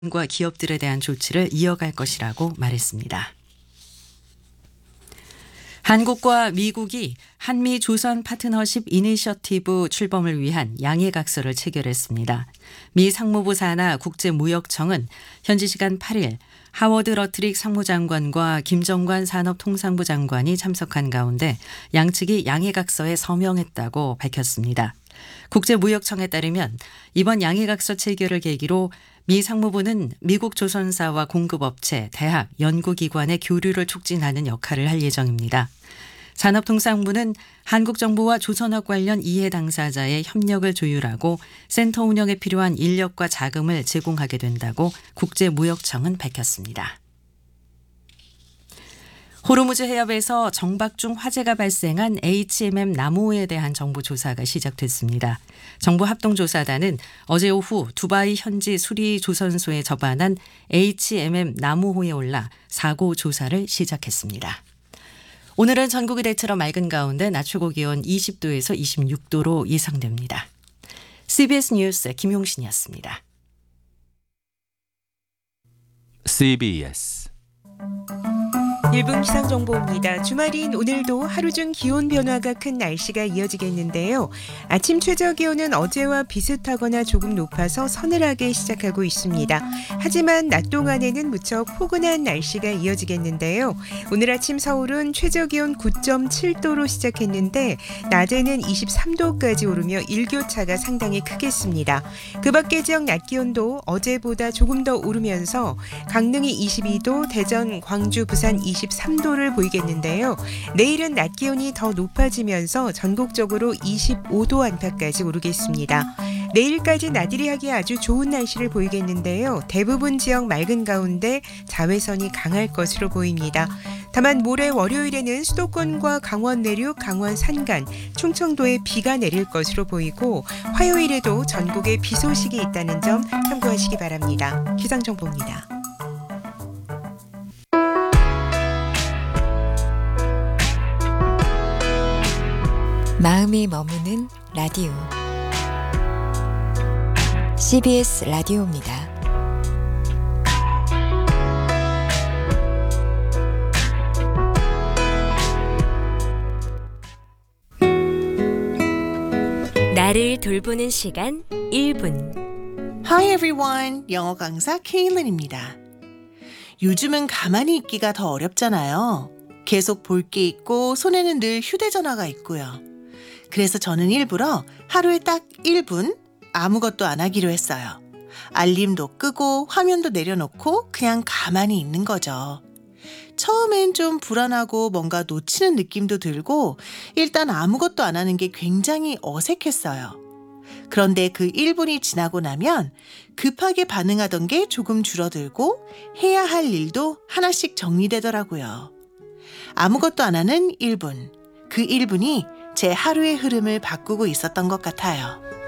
과 기업들에 대한 조치를 이어갈 것이라고 말했습니다. 한국과 미국이 한미 조선 파트너십 이니셔티브 출범을 위한 양해각서를 체결했습니다. 미 상무부 산하 국제무역청은 현지 시간 8일 하워드 러트릭 상무장관과 김정관 산업통상부 장관이 참석한 가운데 양측이 양해각서에 서명했다고 밝혔습니다. 국제무역청에 따르면 이번 양해각서 체결을 계기로 미 상무부는 미국 조선사와 공급업체, 대학, 연구기관의 교류를 촉진하는 역할을 할 예정입니다. 산업통상부는 한국 정부와 조선업 관련 이해 당사자의 협력을 조율하고 센터 운영에 필요한 인력과 자금을 제공하게 된다고 국제무역청은 밝혔습니다. 호르무즈 해협에서 정박 중 화재가 발생한 HMM 나무호에 대한 정부 조사가 시작됐습니다. 정부 합동조사단은 어제 오후 두바이 현지 수리조선소에 접안한 HMM 나무호에 올라 사고 조사를 시작했습니다. 오늘은 전국이 대체로 맑은 가운데 낮 최고 기온 20도에서 26도로 예상됩니다. CBS 뉴스 김용신이었습니다. CBS 1분 기상정보입니다. 주말인 오늘도 하루 중 기온 변화가 큰 날씨가 이어지겠는데요. 아침 최저기온은 어제와 비슷하거나 조금 높아서 서늘하게 시작하고 있습니다. 하지만 낮 동안에는 무척 포근한 날씨가 이어지겠는데요. 오늘 아침 서울은 최저기온 9.7도로 시작했는데 낮에는 23도까지 오르며 일교차가 상당히 크겠습니다. 그 밖의 지역 낮 기온도 어제보다 조금 더 오르면서 강릉이 22도, 대전, 광주, 부산 23도를 보이겠는데요. 내일은 낮 기온이 더 높아지면서 전국적으로 25도 안팎까지 오르겠습니다. 내일까지 나들이 하기 아주 좋은 날씨를 보이겠는데요. 대부분 지역 맑은 가운데 자외선이 강할 것으로 보입니다. 다만 모레 월요일에는 수도권과 강원 내륙, 강원 산간, 충청도에 비가 내릴 것으로 보이고 화요일에도 전국에 비 소식이 있다는 점 참고하시기 바랍니다. 기상정보입니다. 마음이 머무는 라디오 CBS 라디오입니다. 나를 돌보는 시간 1분. Hi everyone, 영어 강사 케일린입니다. 요즘은 가만히 있기가 더 어렵잖아요. 계속 볼 게 있고 손에는 늘 휴대전화가 있고요. 그래서 저는 일부러 하루에 딱 1분 아무것도 안 하기로 했어요. 알림도 끄고 화면도 내려놓고 그냥 가만히 있는 거죠. 처음엔 좀 불안하고 뭔가 놓치는 느낌도 들고 일단 아무것도 안 하는 게 굉장히 어색했어요. 그런데 그 1분이 지나고 나면 급하게 반응하던 게 조금 줄어들고 해야 할 일도 하나씩 정리되더라고요. 아무것도 안 하는 1분. 그 1분이 제 하루의 흐름을 바꾸고 있었던 것 같아요.